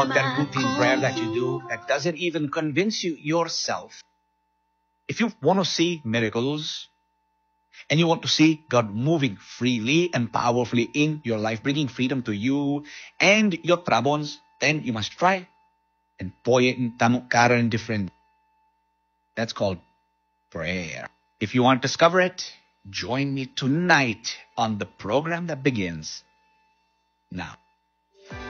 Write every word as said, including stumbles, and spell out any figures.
that routine prayer that you do that doesn't even convince you yourself. If you want to see miracles and you want to see God moving freely and powerfully in your life, bringing freedom to you and your troubles, then you must try and poyen tamuk karan different. That's called prayer. If you want to discover it, join me tonight on the program that begins now.